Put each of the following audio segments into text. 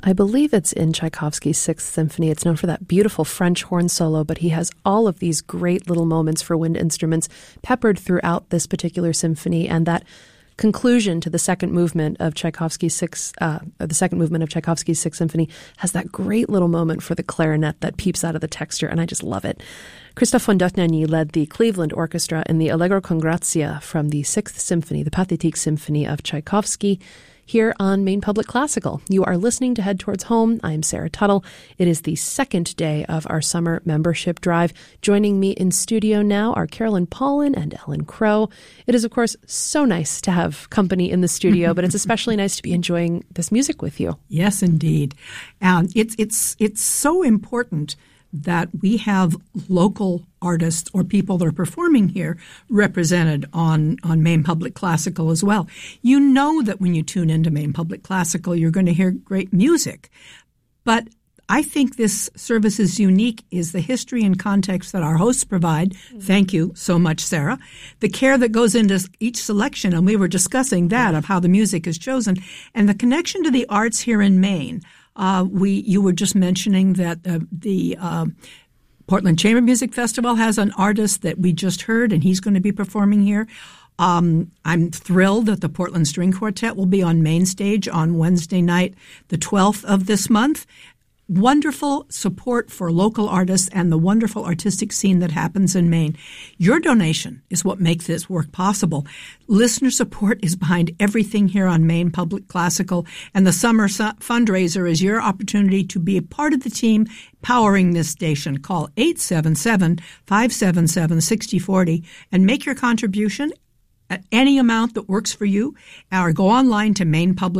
I believe it's in Tchaikovsky's Sixth Symphony. It's known for that beautiful French horn solo, but he has all of these great little moments for wind instruments peppered throughout this particular symphony, and that conclusion to the second movement of Tchaikovsky's Sixth Symphony has that great little moment for the clarinet that peeps out of the texture, and I just love it. Christophe von Dohnanyi led the Cleveland Orchestra in the Allegro con Grazia from the Sixth Symphony, the Pathétique Symphony of Tchaikovsky, here on Maine Public Classical. You are listening to Head Towards Home. I'm Sarah Tuttle. It is the second day of our summer membership drive. Joining me in studio now are Carolyn Paulin and Ellen Crow. It is, of course, so nice to have company in the studio, but it's especially nice to be enjoying this music with you. Yes, indeed. And it's so important that we have local artists or people that are performing here represented on Maine Public Classical as well. You know that when you tune into Maine Public Classical, you're going to hear great music. But I think this service is unique is the history and context that our hosts provide. Thank you so much, Sarah. The care that goes into each selection, and we were discussing that, of how the music is chosen, and the connection to the arts here in Maine. You were just mentioning that the Portland Chamber Music Festival has an artist that we just heard, and he's going to be performing here. I'm thrilled that the Portland String Quartet will be on Main Stage on Wednesday night, the 12th of this month. Wonderful support for local artists and the wonderful artistic scene that happens in Maine. Your donation is what makes this work possible. Listener support is behind everything here on Maine Public Classical, and the summer fundraiser is your opportunity to be a part of the team powering this station. Call 877-577-6040 and make your contribution at any amount that works for you, or go online to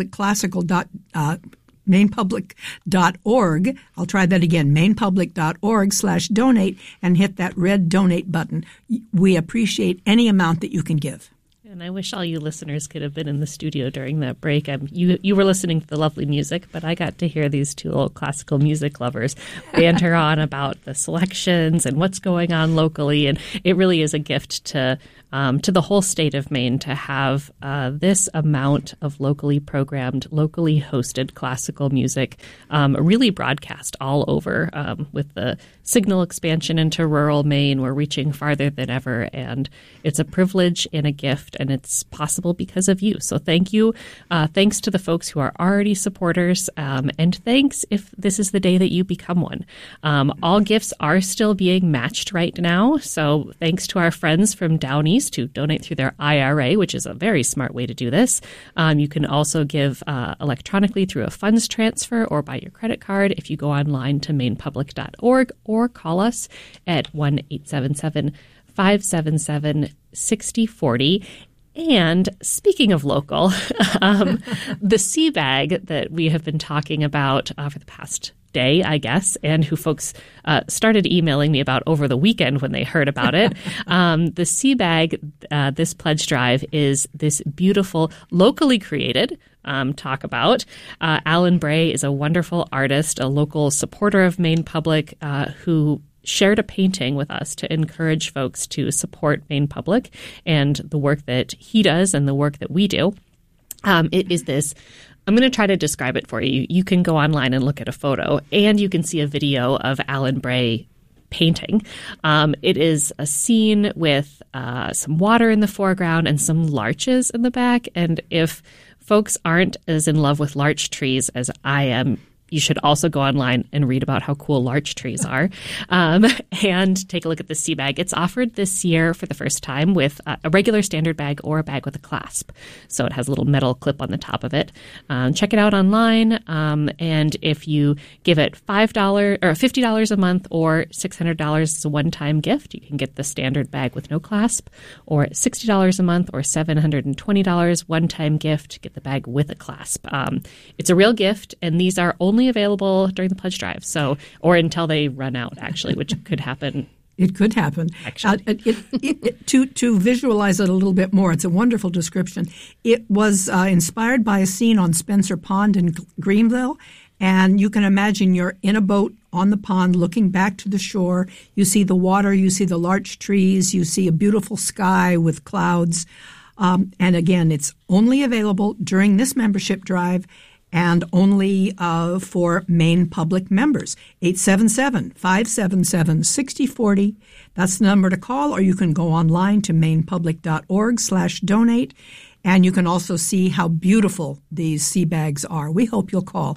mainepublic.org. I'll try that again, mainepublic.org/donate, and hit that red donate button. We appreciate any amount that you can give. And I wish all you listeners could have been in the studio during that break. You were listening to the lovely music, but I got to hear these two old classical music lovers banter on about the selections and what's going on locally. And it really is a gift to the whole state of Maine to have this amount of locally programmed, locally hosted classical music really broadcast all over. With the signal expansion into rural Maine, we're reaching farther than ever, and it's a privilege and a gift, and it's possible because of you. So thank you. Thanks to the folks who are already supporters, and thanks if this is the day that you become one. All gifts are still being matched right now, so thanks to our friends from Down East to donate through their IRA, which is a very smart way to do this. You can also give electronically through a funds transfer or by your credit card if you go online to mainepublic.org or call us at 1-877-577-6040. And speaking of local, the Sea Bag that we have been talking about for the past day, I guess, and who folks started emailing me about over the weekend when they heard about it. The Sea Bag, this pledge drive, is this beautiful, locally created talk about. Alan Bray is a wonderful artist, a local supporter of Maine Public who shared a painting with us to encourage folks to support Maine Public and the work that he does and the work that we do. It is this. I'm going to try to describe it for you. You can go online and look at a photo, and you can see a video of Alan Bray painting. It is a scene with some water in the foreground and some larches in the back. And if folks aren't as in love with larch trees as I am, you should also go online and read about how cool larch trees are and take a look at the Sea Bag. It's offered this year for the first time with a regular standard bag or a bag with a clasp. So it has a little metal clip on the top of it. Check it out online. And if you give it $5 or $50 a month or $600 as a one-time gift, you can get the standard bag with no clasp, or $60 a month or $720 one-time gift, get the bag with a clasp. It's a real gift, and these are only available during the pledge drive, or until they run out, actually, which could happen. It could happen. Actually, to visualize it a little bit more, it's a wonderful description. It was inspired by a scene on Spencer Pond in Greenville, and you can imagine you're in a boat on the pond looking back to the shore. You see the water, you see the larch trees, you see a beautiful sky with clouds. And again, it's only available during this membership drive. and only for Maine Public members. 877-577-6040. That's the number to call, or you can go online to mainepublic.org/donate, and you can also see how beautiful these sea bags are. We hope you'll call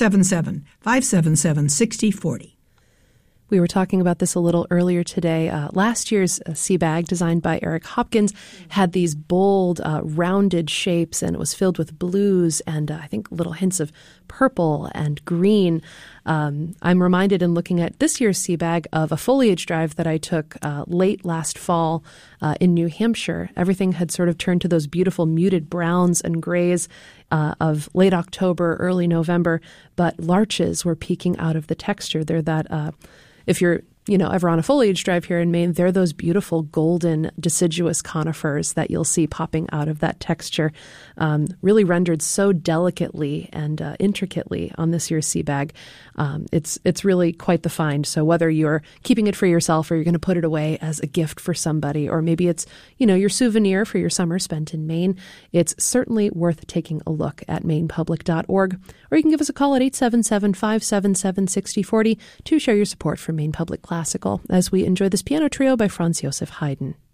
877-577-6040. We were talking about this a little earlier today. Last year's sea bag, designed by Eric Hopkins, had these bold, rounded shapes, and it was filled with blues and I think little hints of purple and green. I'm reminded in looking at this year's sea bag of a foliage drive that I took late last fall in New Hampshire. Everything had sort of turned to those beautiful muted browns and grays of late October, early November, but larches were peeking out of the texture. They're that if you're ever on a foliage drive here in Maine, they're those beautiful golden deciduous conifers that you'll see popping out of that texture, really rendered so delicately and intricately on this year's sea bag. It's really quite the find. So whether you're keeping it for yourself or you're going to put it away as a gift for somebody, or maybe it's, your souvenir for your summer spent in Maine, it's certainly worth taking a look at mainepublic.org. Or you can give us a call at 877-577-6040 to share your support for Maine Public Classical as we enjoy this piano trio by Franz Josef Haydn.